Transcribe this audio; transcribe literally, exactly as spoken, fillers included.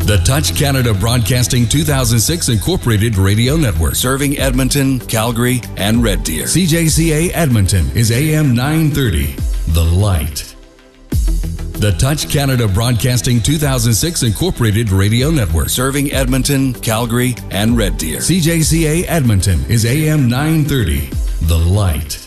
The Touch Canada Broadcasting two thousand six Incorporated Radio Network, serving Edmonton, Calgary, and Red Deer. C J C A Edmonton is A M nine thirty, The Light. The Touch Canada Broadcasting two thousand six Incorporated Radio Network, serving Edmonton, Calgary, and Red Deer. C J C A Edmonton is A M nine thirty, The Light.